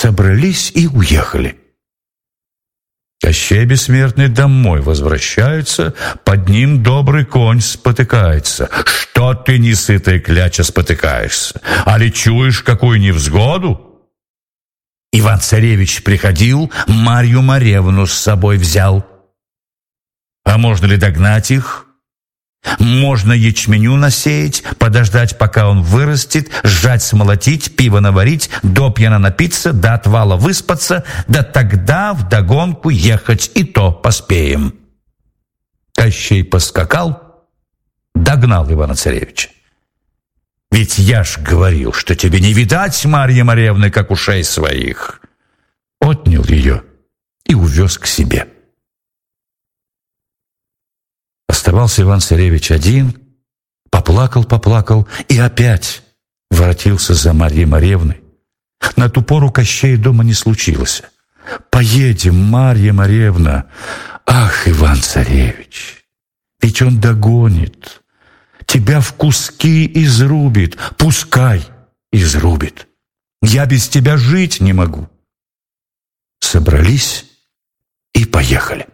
собрались и уехали. Кощей Бессмертный домой возвращается, под ним добрый конь спотыкается. «Что ты, несытая кляча, спотыкаешься? Али чуешь какую невзгоду?» Иван-царевич приходил, Марью Маревну с собой взял. А можно ли догнать их? Можно ячменю насеять, подождать, пока он вырастет, сжать, смолотить, пиво наварить, допьяно напиться, до отвала выспаться, да тогда вдогонку ехать, и то поспеем. Кощей поскакал, догнал Ивана-царевича. Ведь я ж говорил, что тебе не видать Марьи Маревны, как ушей своих. Отнял ее и увез к себе. Оставался Иван-царевич один, поплакал и опять воротился за Марьей Маревной. На ту пору Кощея дома не случилось. «Поедем, Марья Маревна!» «Ах, Иван-царевич, ведь он догонит, тебя в куски изрубит, пускай изрубит. Я без тебя жить не могу». Собрались и поехали.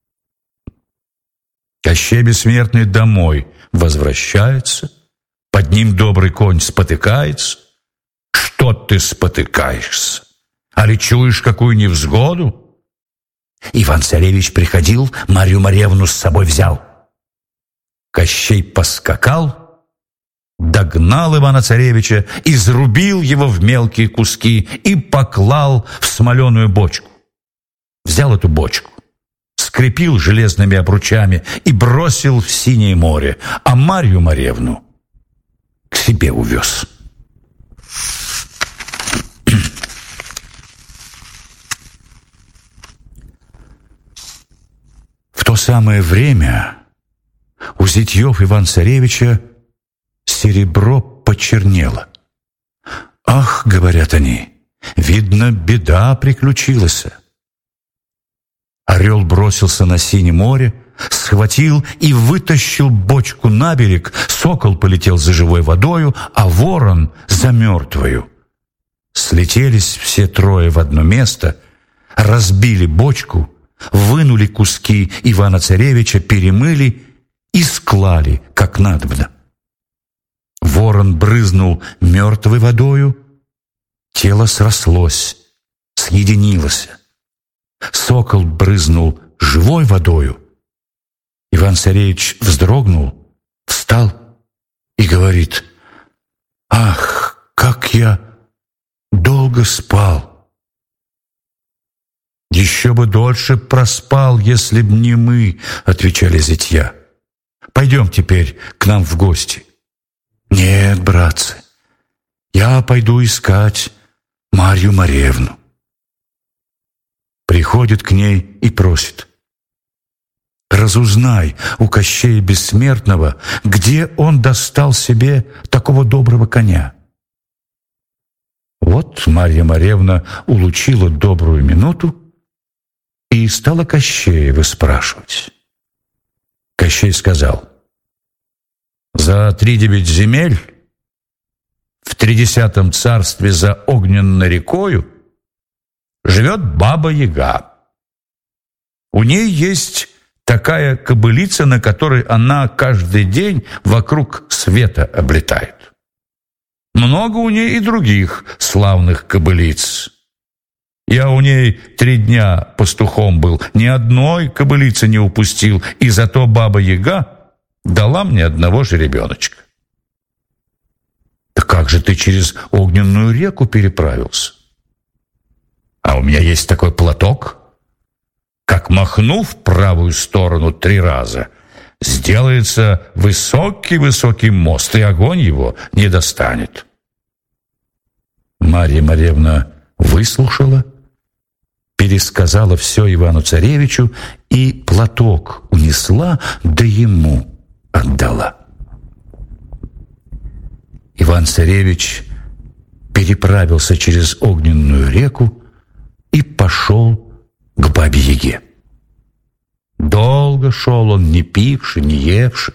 Кощей Бессмертный домой возвращается, под ним добрый конь спотыкается. «Что ты спотыкаешься? Али чуешь какую невзгоду?» Иван-царевич приходил, Марью Маревну с собой взял. Кощей поскакал, догнал Ивана-царевича, изрубил его в мелкие куски и поклал в смоленую бочку. Взял эту бочку, скрепил железными обручами и бросил в синее море, а Марью Маревну к себе увез. В то самое время у зятьев Иван-царевича серебро почернело. «Ах, — говорят они, — видно, беда приключилась». Орел бросился на синее море, схватил и вытащил бочку на берег, сокол полетел за живой водою, а ворон за мертвою. Слетелись все трое в одно место, разбили бочку, вынули куски Ивана-царевича, перемыли и склали, как надобно. Ворон брызнул мертвой водою, тело срослось, съединилось. Сокол брызнул живой водою. Иван-царевич вздрогнул, встал и говорит: «Ах, как я долго спал!» «Еще бы дольше проспал, если б не мы», — отвечали зятья. «Пойдем теперь к нам в гости». «Нет, братцы, я пойду искать Марью Маревну». Приходит к ней и просит: «Разузнай у Кощея Бессмертного, где он достал себе такого доброго коня». Вот Марья Маревна улучила добрую минуту и стала Кощея выспрашивать. Кощей сказал: «За 3 земель в 30 царстве за огненной рекою живет Баба-Яга. У ней есть такая кобылица, на которой она каждый день вокруг света облетает. Много у ней и других славных кобылиц. Я у ней 3 дня пастухом был, ни одной кобылицы не упустил, и зато Баба-Яга дала мне одного жеребеночка». «Да как же ты через огненную реку переправился?» «А у меня есть такой платок, как махну в правую сторону 3 раза, сделается высокий-высокий мост, и огонь его не достанет». Марья Маревна выслушала, пересказала все Ивану-царевичу и платок унесла, да ему отдала. Иван-царевич переправился через огненную реку и пошел к Бабе-Яге. Долго шел он, не пивши, не евши.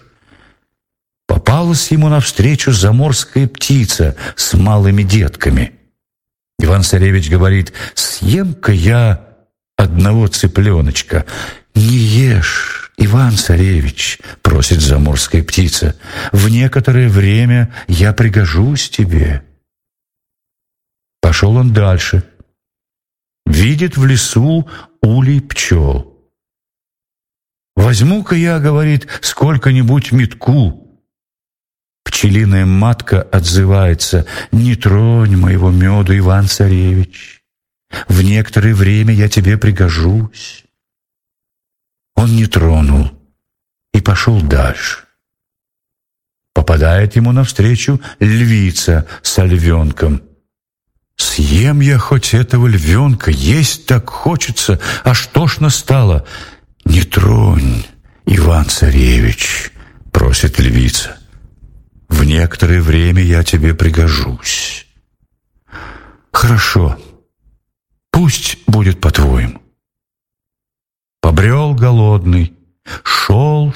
Попалась ему навстречу заморская птица с малыми детками. Иван-царевич говорит: «Съем-ка я одного цыпленочка». «Не ешь, Иван-царевич», — просит заморская птица, «в некоторое время я пригожусь тебе». Пошел он дальше. Видит в лесу улей пчел. «Возьму-ка я, — говорит, — сколько-нибудь метку». Пчелиная матка отзывается: «Не тронь моего меду, Иван-царевич, в некоторое время я тебе пригожусь». Он не тронул и пошел дальше. Попадает ему навстречу львица со львенком. «Съем я хоть этого львенка, есть так хочется, аж тошно стало». «Не тронь, Иван-царевич, — просит львица, — в некоторое время я тебе пригожусь». «Хорошо, пусть будет по-твоему». Побрел голодный, шел,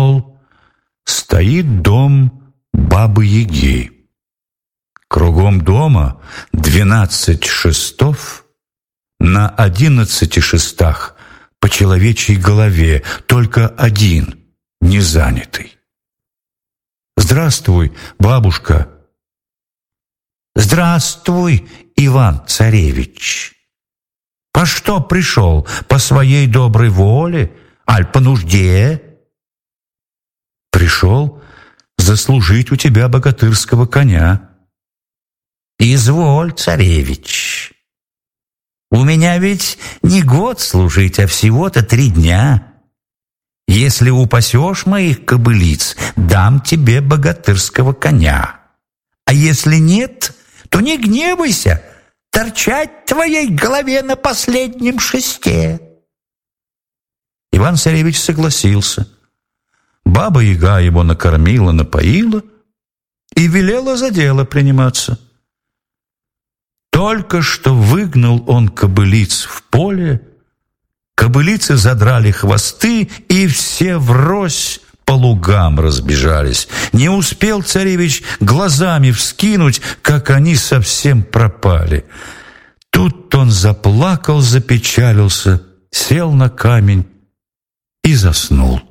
стоит дом Бабы-Яги. Кругом дома 12 шестов, на 11 шестах по человечьей голове, только один не занятый. «Здравствуй, бабушка». «Здравствуй, Иван-царевич. По что пришел? По своей доброй воле, аль по нужде?» «Пришел заслужить у тебя богатырского коня». «Изволь, царевич. У меня ведь не год служить, а всего-то 3 дня. Если упасешь моих кобылиц, дам тебе богатырского коня. А если нет, то не гневайся, торчать твоей голове на последнем шесте». Иван-царевич согласился. Баба-Яга его накормила, напоила и велела за дело приниматься. Только что выгнал он кобылиц в поле, кобылицы задрали хвосты, и все врозь по лугам разбежались. Не успел царевич глазами вскинуть, как они совсем пропали. Тут он заплакал, запечалился, сел на камень и заснул.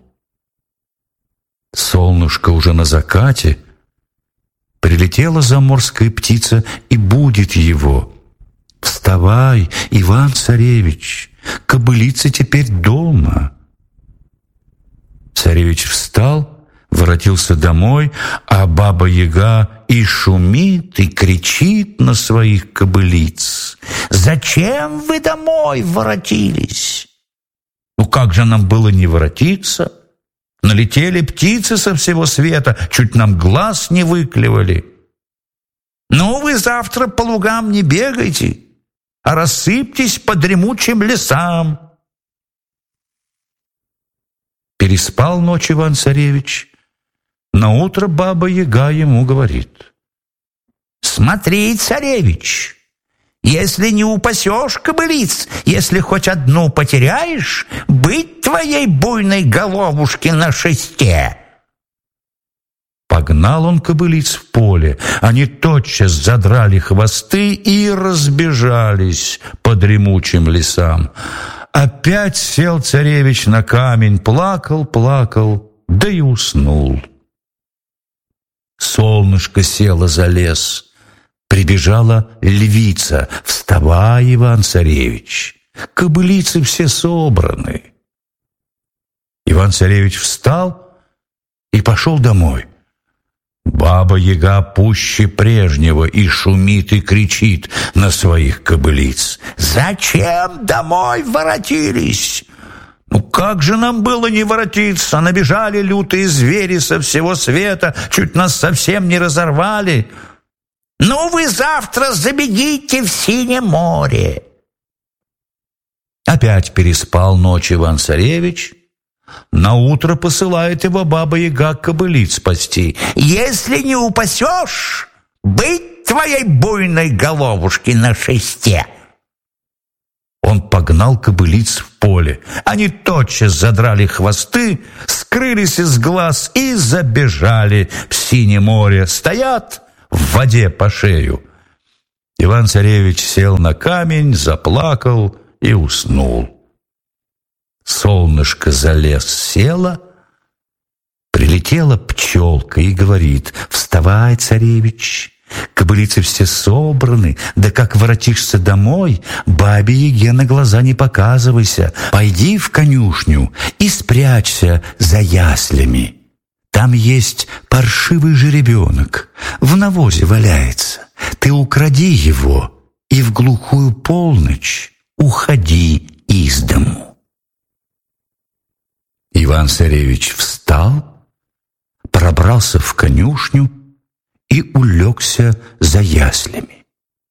Солнышко уже на закате. Прилетела заморская птица и будит его. «Вставай, Иван-царевич, кобылицы теперь дома». Царевич встал, воротился домой, а Баба-Яга и шумит, и кричит на своих кобылиц: «Зачем вы домой воротились?» «Ну как же нам было не воротиться? Налетели птицы со всего света, чуть нам глаз не выклевали». «Ну, вы завтра по лугам не бегайте, а рассыпьтесь по дремучим лесам». Переспал ночь Иван-царевич. Наутро Баба-Яга ему говорит: «Смотри, царевич, если не упасешь кобылиц, если хоть одну потеряешь, быть твоей буйной головушке на шесте». Погнал он кобылиц в поле, они тотчас задрали хвосты и разбежались по дремучим лесам. Опять сел царевич на камень, плакал, да и уснул. Солнышко село за лес. Прибежала львица: «Вставай, Иван-царевич, кобылицы все собраны». Иван-царевич встал и пошел домой. Баба-Яга пуще прежнего и шумит, и кричит на своих кобылиц: «Зачем домой воротились?» «Ну как же нам было не воротиться? Набежали лютые звери со всего света, чуть нас совсем не разорвали». «Ну, вы завтра забегите в Синее море». Опять переспал ночь Иван-царевич. Наутро посылает его Баба-Яга кобылиц спасти. «Если не упасешь, быть твоей буйной головушке на шесте». Он погнал кобылиц в поле. Они тотчас задрали хвосты, скрылись из глаз и забежали в Синее море. Стоят в воде по шею. Иван-царевич сел на камень, заплакал и уснул. Солнышко за лес село, прилетела пчелка и говорит: «Вставай, царевич, кобылицы все собраны, да как воротишься домой, бабе-яге на глаза не показывайся, пойди в конюшню и спрячься за яслями. Там есть паршивый жеребенок, в навозе валяется. Ты укради его и в глухую полночь уходи из дому». Иван-царевич встал, пробрался в конюшню и улегся за яслями.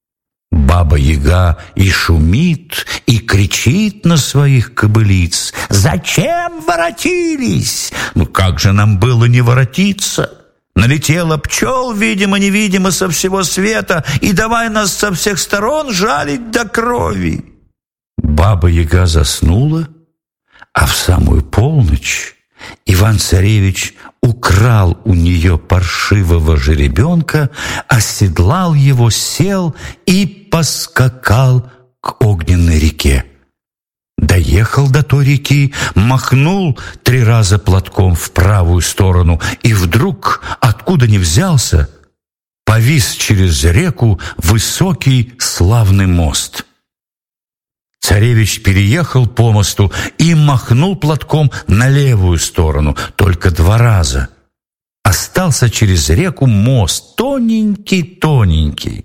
Баба-яга и шумит, и кричит на своих кобылиц: «Зачем воротились? Ну как же нам было не воротиться? Налетела пчел, видимо-невидимо, со всего света, и давай нас со всех сторон жалить до крови». Баба-яга заснула, а в самую полночь Иван-царевич украл у нее паршивого жеребенка, оседлал его, сел и поскакал к огненной реке. Доехал до той реки, махнул 3 раза платком в правую сторону, и вдруг, откуда ни взялся, повис через реку высокий славный мост. Царевич переехал по мосту и махнул платком на левую сторону, только 2 раза. Остался через реку мост, тоненький-тоненький.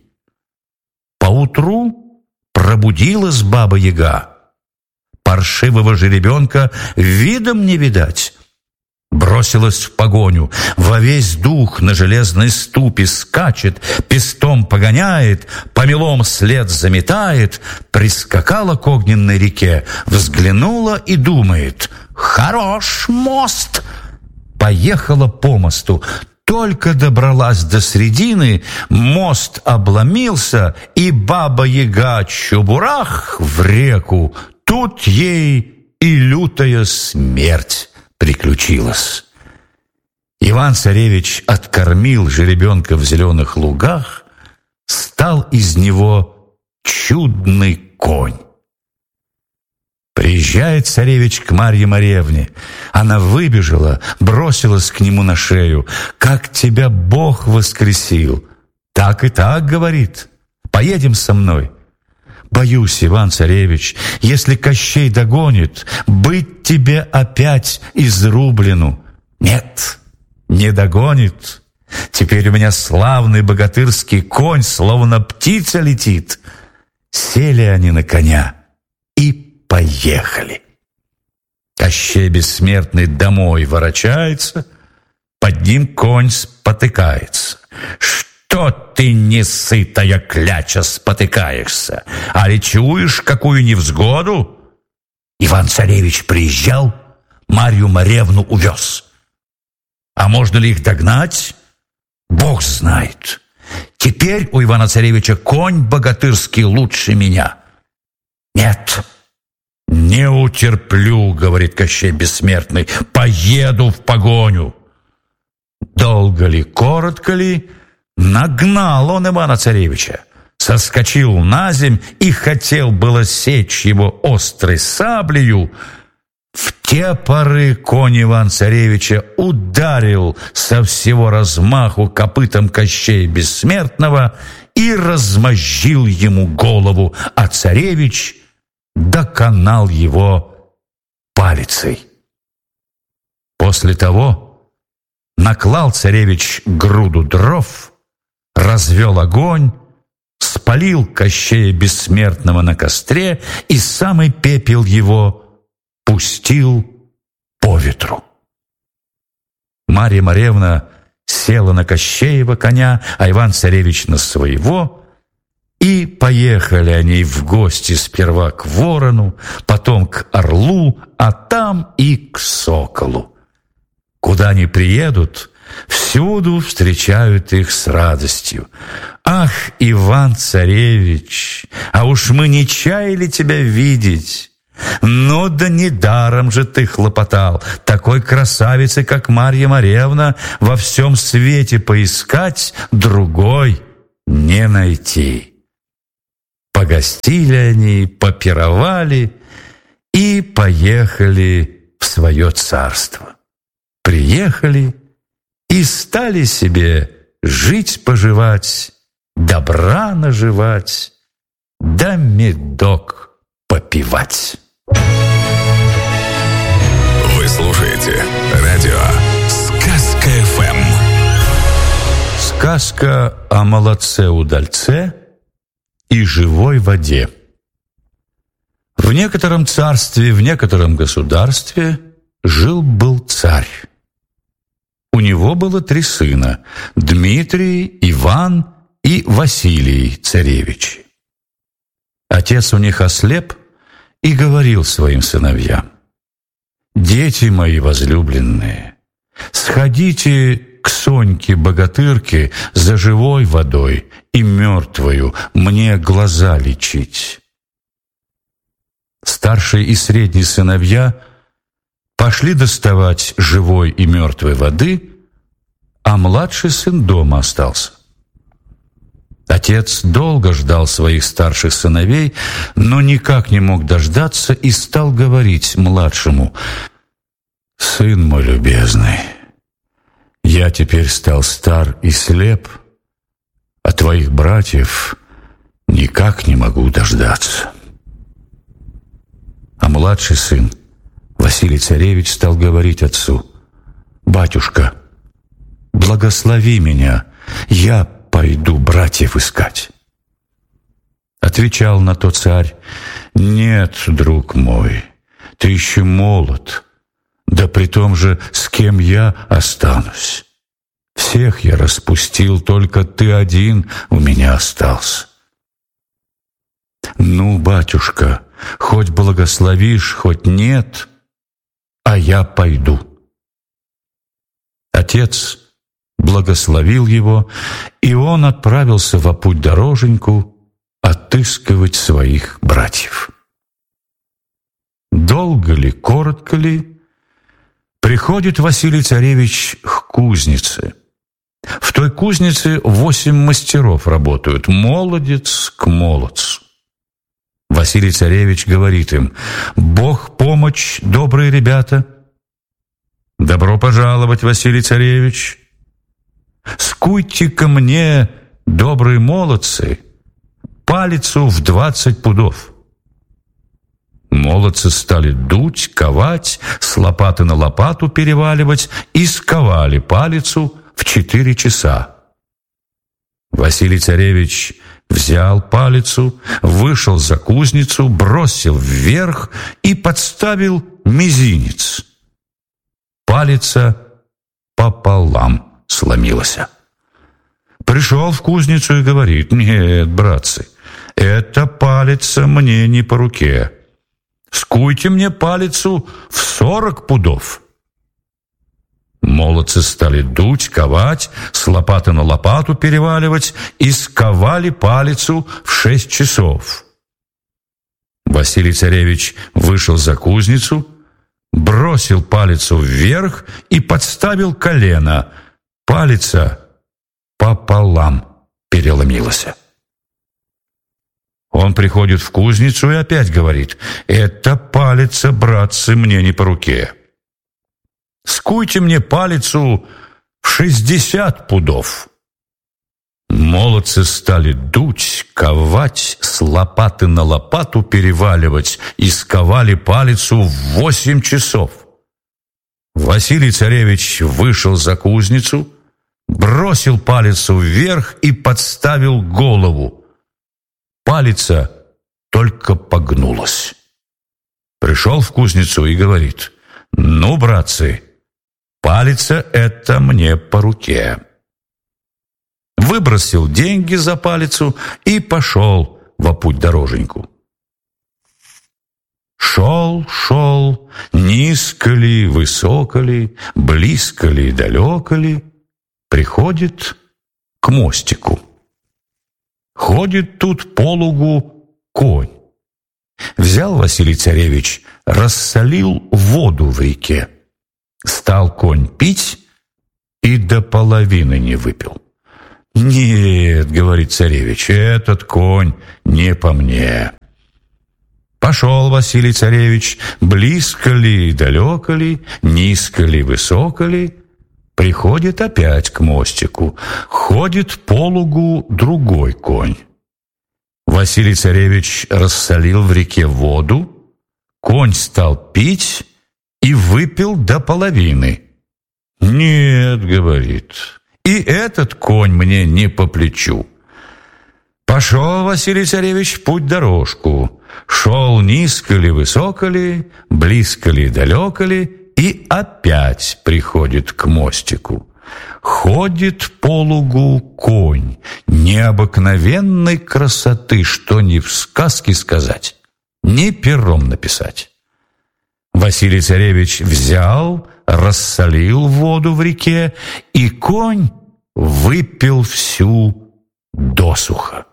Поутру пробудилась баба-яга. Паршивого жеребенка видом не видать. Бросилась в погоню, во весь дух на железной ступе скачет, пестом погоняет, помелом след заметает, прискакала к огненной реке, взглянула и думает: «Хорош мост!» Поехала по мосту. Только добралась до середины, мост обломился, и баба-яга чубурах в реку. Тут ей и лютая смерть приключилась. Иван-царевич откормил жеребенка в зеленых лугах, стал из него чудный конь. Приезжает царевич к Марье-Моревне. Она выбежала, бросилась к нему на шею. «Как тебя Бог воскресил!» «Так и так, — говорит, — поедем со мной». «Боюсь, Иван-царевич, если Кощей догонит, быть тебе опять изрублену». «Нет, не догонит. Теперь у меня славный богатырский конь, словно птица летит». Сели они на коня и поехали. Кощей бессмертный домой ворочается, под ним конь спотыкается. «Что ты, несытая кляча, спотыкаешься? Али чуешь какую невзгоду?» Иван-царевич приезжал, Марью-Моревну увез. А можно ли их догнать? Бог знает. Теперь у Ивана-царевича конь богатырский лучше меня. «Нет, не утерплю, — говорит Кощей бессмертный, — поеду в погоню». Долго ли, коротко ли, нагнал он Ивана-царевича, соскочил на земь и хотел было сечь его острой саблею. В те поры конь Иван-царевича ударил со всего размаху копытом Кощея бессмертного и размозжил ему голову, а царевич доконал его палицей. После того наклал царевич груду дров, развел огонь, спалил Кощея бессмертного на костре и самый пепел его пустил по ветру. Марья-Моревна села на Кощеева коня, а Иван-царевич на своего, и поехали они в гости сперва к ворону, потом к орлу, а там и к соколу. Куда они приедут, всюду встречают их с радостью. «Ах, Иван-царевич, а уж мы не чаяли тебя видеть! Ну да недаром же ты хлопотал, такой красавицы, как Марья-Моревна, во всем свете поискать, другой не найти». Погостили они, попировали и поехали в свое царство. Приехали и стали себе жить-поживать, добра наживать, да медок попивать. Вы слушаете радио Сказка-ФМ. Сказка о молодце-удальце и живой воде. В некотором царстве, в некотором государстве жил-был царь. У него было 3 сына – Дмитрий, Иван и Василий царевичи. Отец у них ослеп и говорил своим сыновьям: «Дети мои возлюбленные, сходите к Соньке-богатырке за живой водой и мертвою мне глаза лечить». Старший и средний сыновья пошли доставать живой и мертвой воды, а младший сын дома остался. Отец долго ждал своих старших сыновей, но никак не мог дождаться и стал говорить младшему: «Сын мой любезный, я теперь стал стар и слеп, а твоих братьев никак не могу дождаться». А младший сын, Василий царевич, стал говорить отцу: «Батюшка, благослови меня, я пойду братьев искать». Отвечал на то царь: «Нет, друг мой, ты еще молод, да при том же с кем я останусь? Всех я распустил, только ты один у меня остался». «Ну, батюшка, хоть благословишь, хоть нет, а я пойду». Отец благословил его, и он отправился во путь-дороженьку отыскивать своих братьев. Долго ли, коротко ли, приходит Василий царевич к кузнице. В той кузнице 8 мастеров работают, молодец к молодцу. Василий царевич говорит им: «Бог помощь, добрые ребята». «Добро пожаловать, Василий царевич. Скуйте ко мне, добрые молодцы, палицу в 20 пудов». Молодцы стали дуть, ковать, с лопаты на лопату переваливать и сковали палицу в 4 часа. Василий царевич взял палицу, вышел за кузницу, бросил вверх и подставил мизинец. Палица пополам сломилась. Пришел в кузницу и говорит: «Нет, братцы, эта палица мне не по руке. Скуйте мне палицу в 40 пудов». Молодцы стали дуть, ковать, с лопаты на лопату переваливать и сковали палицу в 6 часов. Василий царевич вышел за кузницу, бросил палицу вверх и подставил колено. Палица пополам переломилась. Он приходит в кузницу и опять говорит: «Эта палица, братцы, мне не по руке. Скуйте мне палицу в 60 пудов». Молодцы стали дуть, ковать, с лопаты на лопату переваливать и сковали палицу в 8 часов. Василий царевич вышел за кузницу, бросил палицу вверх и подставил голову. Палица только погнулась. Пришел в кузницу и говорит: «Ну, братцы, палица эта мне по руке». Выбросил деньги за палицу и пошел во путь-дороженьку. Шел, низко ли, высоко ли, близко ли, далеко ли, приходит к мостику. Ходит тут по лугу конь. Взял Василий царевич, рассолил воду в реке. Стал конь пить и до половины не выпил. «Нет, — говорит царевич, — этот конь не по мне». Пошел Василий царевич, близко ли, далеко ли, низко ли, высоко ли, приходит опять к мостику, ходит по лугу другой конь. Василий царевич рассолил в реке воду, конь стал пить и выпил до половины. «Нет, — говорит, — и этот конь мне не по плечу». Пошел Василий царевич в путь-дорожку, шел низко ли, высоко ли, близко ли, далеко ли, и опять приходит к мостику. Ходит по лугу конь необыкновенной красоты, что ни в сказке сказать, ни пером написать. Василий царевич взял, рассолил воду в реке, и конь выпил всю досуха.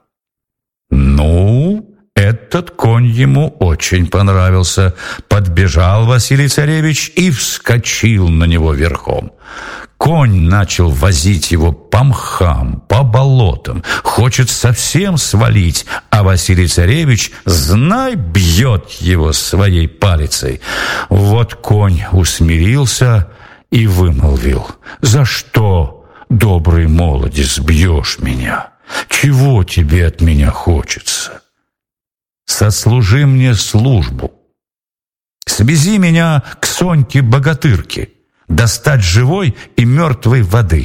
Ну, этот конь ему очень понравился. Подбежал Василий царевич и вскочил на него верхом. Конь начал возить его по мхам, по болотам, хочет совсем свалить, а Василий царевич, знай, бьет его своей палицей. Вот конь усмирился и вымолвил: «За что, добрый молодец, бьешь меня? Чего тебе от меня хочется? Сослужи мне службу. Свези меня к Соньке-богатырке, достать живой и мертвой воды».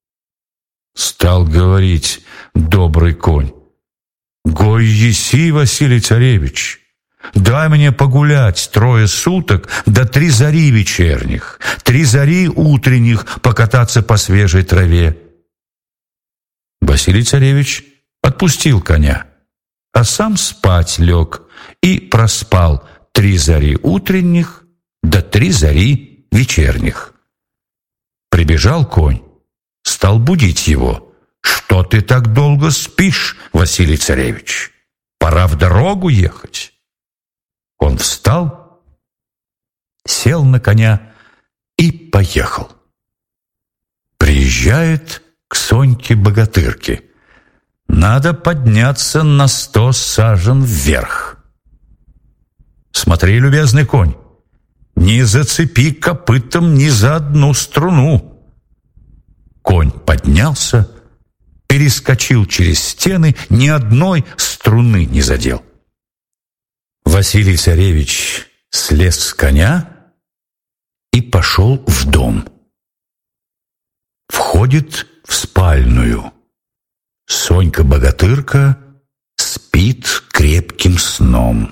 Стал говорить добрый конь: «Гой еси, Василий царевич, дай мне погулять 3 суток до 3 зари вечерних, 3 зари утренних покататься по свежей траве». Василий царевич отпустил коня, а сам спать лег и проспал 3 зари утренних до 3 зари вечерних. Прибежал конь, стал будить его. «Что ты так долго спишь, Василий царевич? Пора в дорогу ехать». Он встал, сел на коня и поехал. Приезжает к Соньке-богатырке. Надо подняться на 100 сажен вверх. «Смотри, любезный конь, не зацепи копытом ни за одну струну». Конь поднялся, перескочил через стены, ни одной струны не задел. Василий царевич слез с коня и пошел в дом. Входит в спальную. Сонька-богатырка спит крепким сном.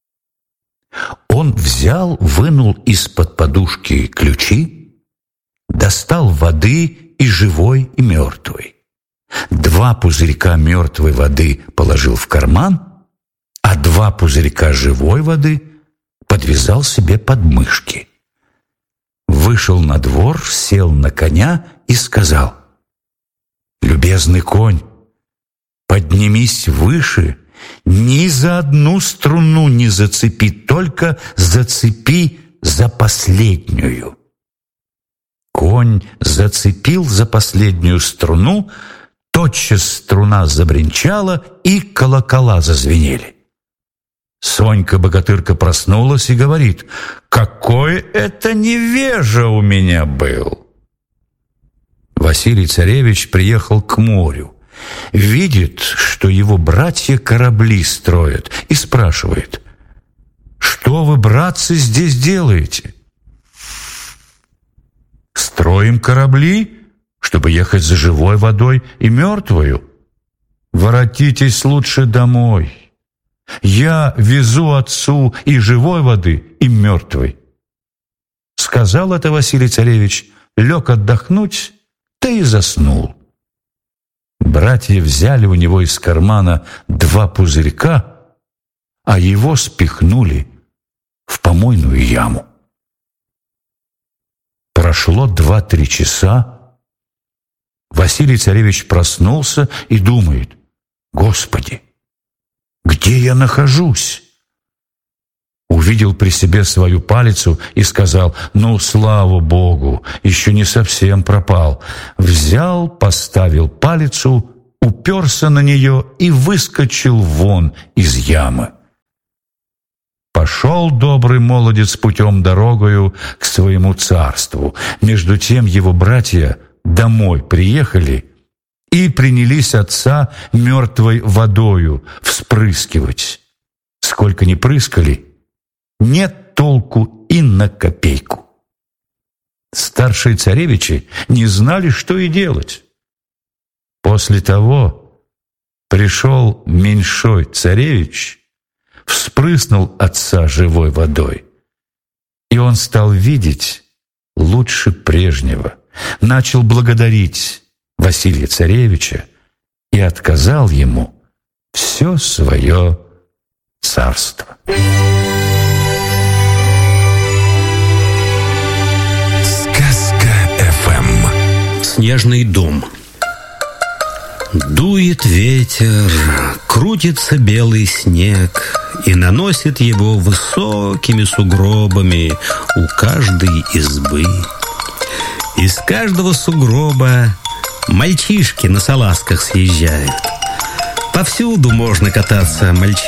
Он взял, вынул из-под подушки ключи, достал воды и живой, и мертвой. 2 пузырька мертвой воды положил в карман, а 2 пузырька живой воды подвязал себе под мышки. Вышел на двор, сел на коня и сказал: «Любезный конь, поднимись выше, ни за одну струну не зацепи, только зацепи за последнюю». Конь зацепил за последнюю струну, тотчас струна забринчала, и колокола зазвенели. Сонька-богатырка проснулась и говорит: «Какой это невежа у меня был!» Василий царевич приехал к морю, видит, что его братья корабли строят, и спрашивает: «Что вы, братцы, здесь делаете?» «Строим корабли, чтобы ехать за живой водой и мертвою. Воротитесь лучше домой. Я везу отцу и живой воды, и мертвой». Сказал это Василий царевич, лег отдохнуть, да и заснул. Братья взяли у него из кармана 2 пузырька, а его спихнули в помойную яму. Прошло 2-3 часа. Василий царевич проснулся и думает: «Господи, где я нахожусь? увидел при себе свою палицу и сказал: «Ну, слава Богу, еще не совсем пропал». Взял, поставил палицу, уперся на нее и выскочил вон из ямы. Пошел добрый молодец путем дорогою к своему царству. Между тем его братья домой приехали и принялись отца мертвой водою вспрыскивать. Сколько ни прыскали, нет толку и на копейку. Старшие царевичи не знали, что и делать. После того пришел меньшой царевич, вспрыснул отца живой водой, и он стал видеть лучше прежнего, начал благодарить Василия царевича и отказал ему все свое царство. Сказка-ФМ. Снежный дом. Дует ветер, крутится белый снег и наносит его высокими сугробами у каждой избы. Из каждого сугроба мальчишки на салазках съезжают. Повсюду можно кататься мальчишкам.